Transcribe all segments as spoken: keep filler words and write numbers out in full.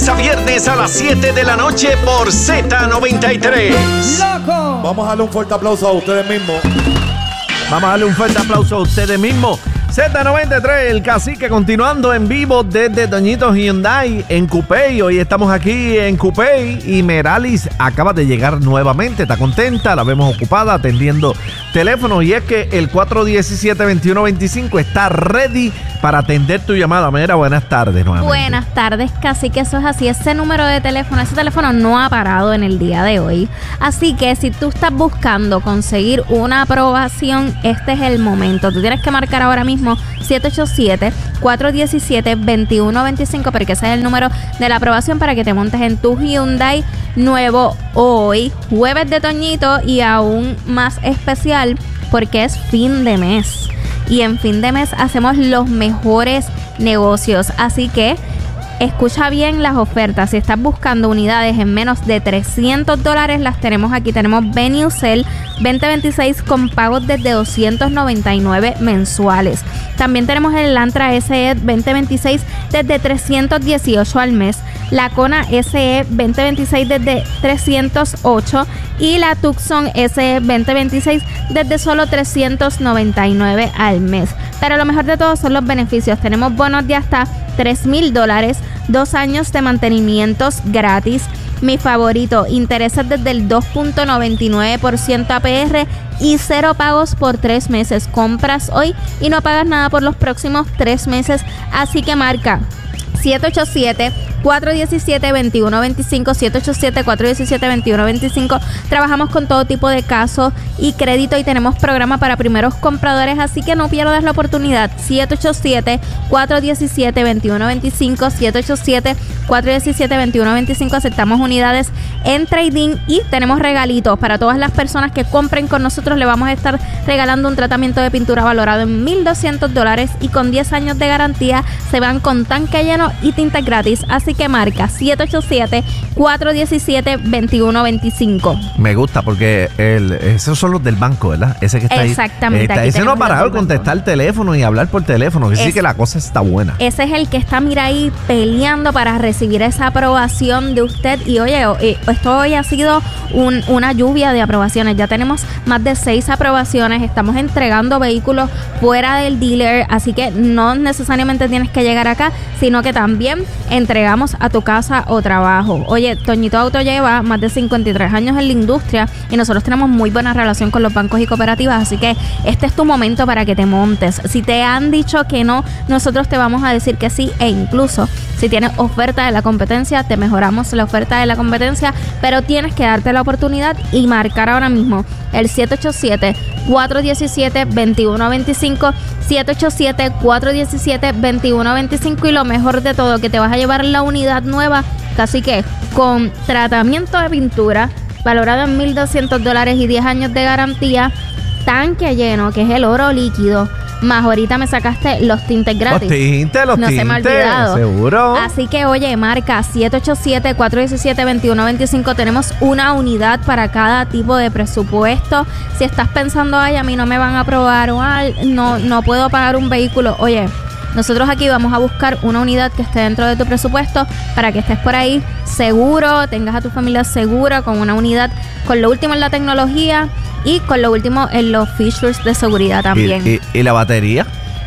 lunes a viernes a las siete de la noche por Z noventa y tres. ¡Loco! Vamos a darle un fuerte aplauso a ustedes mismos. Vamos a darle un fuerte aplauso a ustedes mismos. Z noventa y tres, el Cacique, continuando en vivo desde Toñito Hyundai en Coupey. Hoy estamos aquí en Coupey y Meralis acaba de llegar nuevamente. Está contenta, la vemos ocupada atendiendo teléfonos. Y es que el cuatro uno siete, dos uno dos cinco está ready para atender tu llamada. Mera, buenas tardes nuevamente. Buenas tardes, Cacique, eso es así. Ese número de teléfono, ese teléfono no ha parado en el día de hoy. Así que si tú estás buscando conseguir una aprobación, este es el momento. Tú tienes que marcar ahora mismo siete ocho siete, cuatro uno siete, dos uno dos cinco, porque ese es el número de la aprobación para que te montes en tu Hyundai nuevo hoy, jueves de Toñito, y aún más especial porque es fin de mes. Y en fin de mes hacemos los mejores negocios. Así que escucha bien las ofertas. Si estás buscando unidades en menos de trescientos dólares, las tenemos aquí. Tenemos Venue Cell veinte veintiséis con pagos desde doscientos noventa y nueve mensuales. También tenemos el Elantra S E veinte veintiséis desde trescientos dieciocho al mes. La Kona S E veinte veintiséis desde trescientos ocho. Y la Tucson S E veinte veintiséis desde solo trescientos noventa y nueve al mes. Pero lo mejor de todo son los beneficios. Tenemos bonos de hasta tres mil dólares, dos años de mantenimientos gratis. Mi favorito, intereses desde el dos punto noventa y nueve por ciento A P R y cero pagos por tres meses. Compras hoy y no pagas nada por los próximos tres meses. Así que marca siete ocho siete, cuatro uno siete, dos uno dos cinco, siete ocho siete, cuatro uno siete, dos uno dos cinco. Trabajamos con todo tipo de casos y crédito y tenemos programa para primeros compradores, así que no pierdas la oportunidad. siete ocho siete, cuatro uno siete, dos uno dos cinco, siete ocho siete, cuatro uno siete, dos uno dos cinco. Aceptamos unidades en trading y tenemos regalitos para todas las personas que compren con nosotros. Le vamos a estar regalando un tratamiento de pintura valorado en mil doscientos dólares y con diez años de garantía. Se van con tanque lleno y tinta gratis. Así que marca siete ocho siete, cuatro uno siete, dos uno dos cinco. Me gusta porque el, esos son los del banco, ¿verdad? Ese que está Exactamente, ahí. Exactamente. Ese no ha parado de contestar el teléfono y hablar por teléfono. Que sí que la cosa está buena. Ese es el que está, mira ahí, peleando para recibir esa aprobación de usted. Y oye, esto hoy ha sido un, una lluvia de aprobaciones. Ya tenemos más de seis aprobaciones. Estamos entregando vehículos fuera del dealer. Así que no necesariamente tienes que llegar acá, sino que también entregamos a tu casa o trabajo. Oye, Toñito Auto lleva más de cincuenta y tres años en la industria y nosotros tenemos muy buena relación con los bancos y cooperativas, así que este es tu momento para que te montes. Si te han dicho que no, nosotros te vamos a decir que sí, e incluso si tienes oferta de la competencia, te mejoramos la oferta de la competencia, pero tienes que darte la oportunidad y marcar ahora mismo el siete ocho siete, cuatro uno siete, dos uno dos cinco, siete ocho siete, cuatro uno siete, dos uno dos cinco. Y lo mejor de todo, que te vas a llevar la unidad nueva, así que con tratamiento de pintura valorado en mil doscientos dólares y diez años de garantía, tanque lleno, que es el oro líquido, más ahorita me sacaste los tintes gratis. Los tintes, los no tintes. No se me ha olvidado. Seguro. Así que, oye, marca siete ocho siete, cuatro uno siete, dos uno dos cinco. Tenemos una unidad para cada tipo de presupuesto. Si estás pensando, ay, a mí no me van a aprobar o ay, no, no puedo pagar un vehículo, oye, nosotros aquí vamos a buscar una unidad que esté dentro de tu presupuesto para que estés por ahí seguro, tengas a tu familia segura con una unidad con lo último en la tecnología y con lo último en los features de seguridad también. ¿Y, y, y la batería?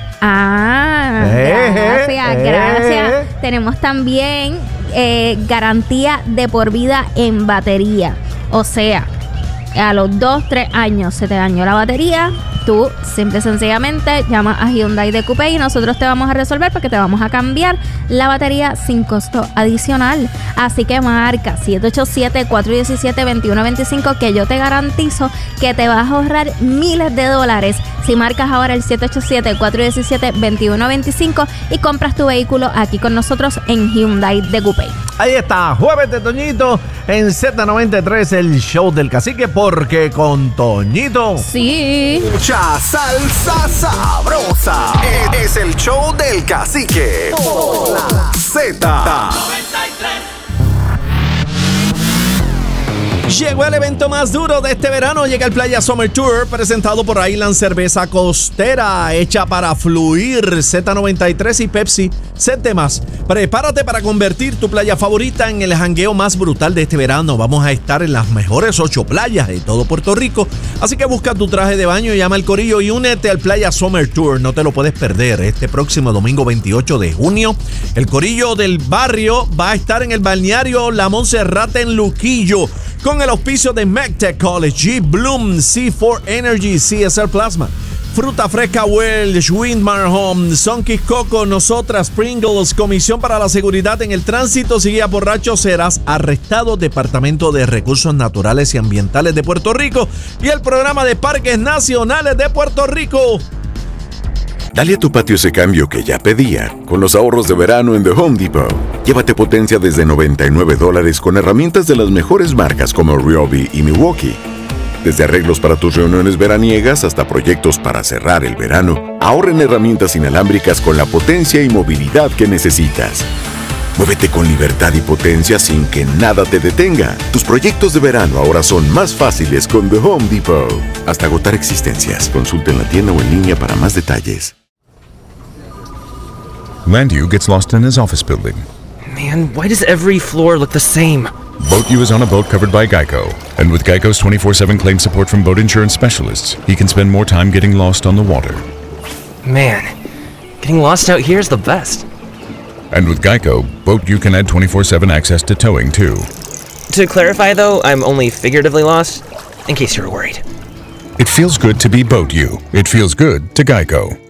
Ah, eh, gracias, eh, gracias. Eh. Tenemos también eh, garantía de por vida en batería. O sea, a los dos, tres años se te dañó la batería, tú simple y sencillamente llamas a Hyundai de Coupey y nosotros te vamos a resolver porque te vamos a cambiar la batería sin costo adicional. Así que marca siete ocho siete, cuatro uno siete, dos uno dos cinco, que yo te garantizo que te vas a ahorrar miles de dólares si marcas ahora el siete ocho siete, cuatro uno siete, dos uno dos cinco y compras tu vehículo aquí con nosotros en Hyundai de Coupey. Ahí está, jueves de Toñito en Z noventa y tres, el show del Cacique, porque con Toñito sí. Mucha salsa sabrosa. Es, es el show del Cacique por la Z noventa y tres. Llegó el evento más duro de este verano. Llega el Playa Summer Tour, presentado por Island Cerveza Costera, hecha para fluir. Z noventa y tres y Pepsi, set de más. Prepárate para convertir tu playa favorita en el jangueo más brutal de este verano. Vamos a estar en las mejores ocho playas de todo Puerto Rico. Así que busca tu traje de baño, llama al corillo y únete al Playa Summer Tour. No te lo puedes perder. Este próximo domingo veintiocho de junio, el corillo del barrio va a estar en el balneario La Monserrate en Luquillo, con el auspicio de MECTEC College, G Bloom, C cuatro Energy, C S R Plasma, Fruta Fresca Welch, Windmar Home, Sunkiss Coco, Nosotras, Pringles, Comisión para la Seguridad en el Tránsito. Si guías borracho serás arrestado. Departamento de Recursos Naturales y Ambientales de Puerto Rico y el Programa de Parques Nacionales de Puerto Rico. Dale a tu patio ese cambio que ya pedía con los ahorros de verano en The Home Depot. Llévate potencia desde noventa y nueve dólares con herramientas de las mejores marcas como Ryobi y Milwaukee. Desde arreglos para tus reuniones veraniegas hasta proyectos para cerrar el verano, ahorra en herramientas inalámbricas con la potencia y movilidad que necesitas. Muévete con libertad y potencia sin que nada te detenga. Tus proyectos de verano ahora son más fáciles con The Home Depot. Hasta agotar existencias. Consulta en la tienda o en línea para más detalles. Landu gets lost in his office building. Man, why does every floor look the same? BoatU is on a boat covered by Geico. And with Geico's twenty-four seven claim support from boat insurance specialists, he can spend more time getting lost on the water. Man, getting lost out here is the best. And with Geico, BoatU can add twenty-four seven access to towing too. To clarify though, I'm only figuratively lost, in case you were worried. It feels good to be BoatU. It feels good to Geico.